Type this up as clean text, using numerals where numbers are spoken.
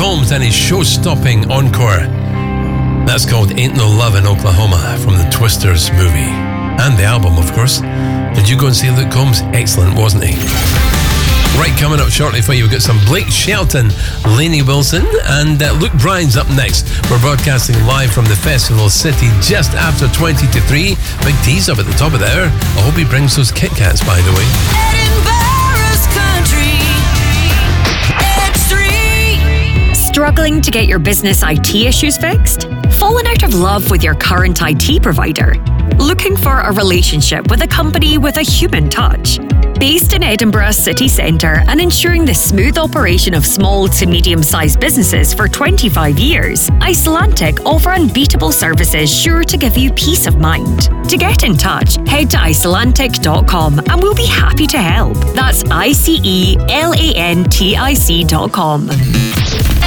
Combs and his show-stopping encore. That's called Ain't No Love in Oklahoma from the Twisters movie. And the album, of course. Did you go and see Luke Combs? Excellent, wasn't he? Right, coming up shortly for you, we've got some Blake Shelton, Lainey Wilson, and Luke Bryan's up next. We're broadcasting live from the Festival City just after 20 to 3. Big T's up at the top of the hour. I hope he brings those Kit Kats, by the way. Edinburgh's country. H3. Struggling to get your business IT issues fixed? Fallen out of love with your current IT provider? Looking for a relationship with a company with a human touch? Based in Edinburgh city centre and ensuring the smooth operation of small to medium-sized businesses for 25 years, Icelantic offer unbeatable services sure to give you peace of mind. To get in touch, head to Icelantic.com and we'll be happy to help. That's ICELANTIC.com.